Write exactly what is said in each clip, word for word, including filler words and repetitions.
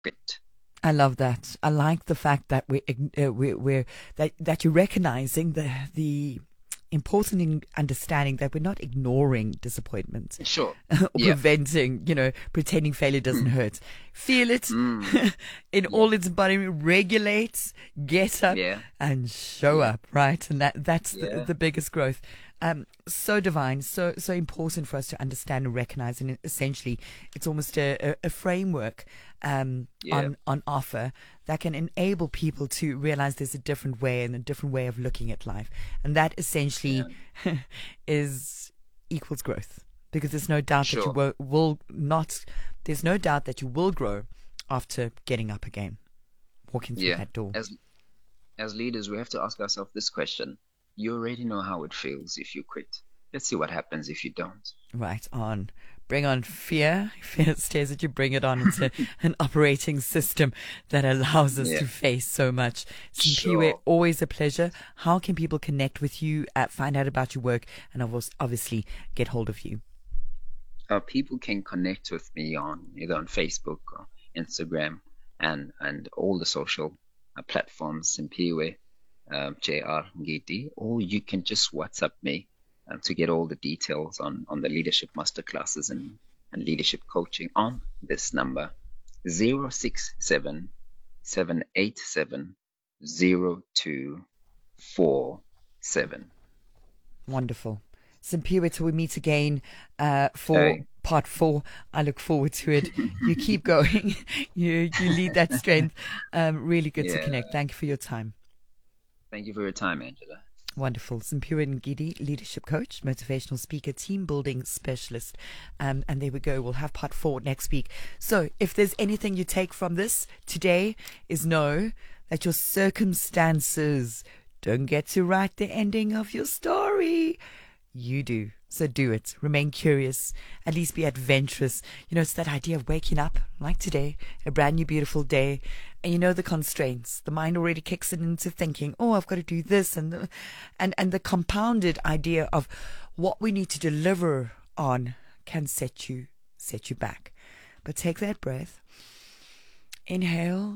quit. I love that. I like the fact that we uh, we we're that that you're recognizing the the important in understanding that we're not ignoring disappointment Sure. or Yeah. preventing, you know, pretending failure doesn't hurt. Feel it Mm. in Yeah. all its body, regulate, get up, Yeah. and show Yeah. up, right? And that that's the, Yeah. the biggest growth. Um, so divine, so so important for us to understand and recognize, and essentially, it's almost a, a, a framework um, Yeah. on on offer that can enable people to realize there's a different way and a different way of looking at life, and that essentially is equals growth, because there's no doubt that you Sure. will, will not. There's no doubt that you will grow after getting up again, walking through Yeah. that door. As as leaders, we have to ask ourselves this question. You already know how it feels if you quit. Let's see what happens if you don't. Right on. Bring on fear. Fear stares at you. Bring it on into an operating system that allows us Yeah. to face so much. Simpiwe, Sure. always a pleasure. How can people connect with you, uh, find out about your work, and of course, obviously get hold of you? Uh, people can connect with me on either on Facebook or Instagram and and all the social uh, platforms, Simpiwe, um, J R Ngidi, or you can just WhatsApp me um, to get all the details on on the leadership masterclasses and and leadership coaching on this number zero six seven seven eight seven zero two four seven. Wonderful. Simpiwe, till we meet again uh, for Hey. part four. I look forward to it. You keep going. you you lead that strength. Um, really good to Yeah. connect. Thank you for your time. Thank you for your time, Angela. Wonderful. Simpiwe Ngidi, leadership coach, motivational speaker, team building specialist. Um, and there we go. We'll have part four next week. So if there's anything you take from this today, is know that your circumstances don't get to write the ending of your story. You do. So do it. Remain curious. At least be adventurous. You know, it's that idea of waking up like today, a brand new beautiful day, and you know the constraints. The mind already kicks it into thinking, oh, I've got to do this, and the, and and the compounded idea of what we need to deliver on can set you set you back. But take that breath. Inhale.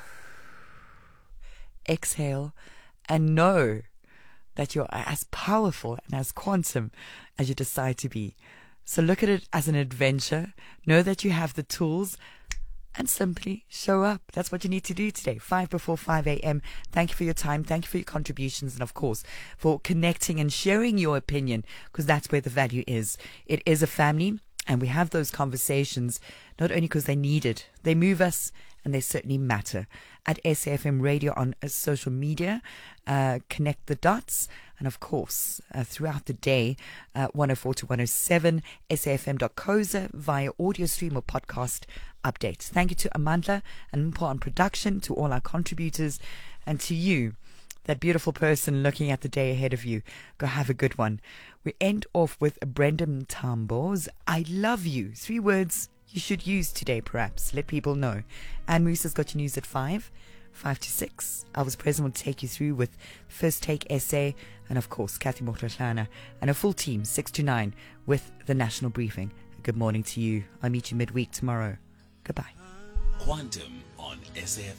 Exhale, and know that you're as powerful and as quantum as you decide to be. So look at it as an adventure. Know that you have the tools and simply show up. That's what you need to do today. Five before five a.m. Thank you for your time. Thank you for your contributions. And of course, for connecting and sharing your opinion, because that's where the value is. It is a family, and we have those conversations not only because they need it, they move us, and they certainly matter. At S A F M Radio on uh, social media, uh, connect the dots, and of course, uh, throughout the day, uh, one oh four to one oh seven, S A F M dot co za via audio stream or podcast updates. Thank you to Amandla and Mpo on production, to all our contributors, and to you, that beautiful person looking at the day ahead of you. Go have a good one. We end off with Brendan Tambo's I Love You. Three words you should use today, perhaps. Let people know. Anne Moose has got your news at five, five to six. Elvis President will take you through with First Take Essay, and of course, Kathy Motlana and a full team, six to nine, with the National Briefing. Good morning to you. I'll meet you midweek tomorrow. Goodbye. Quantum on S A F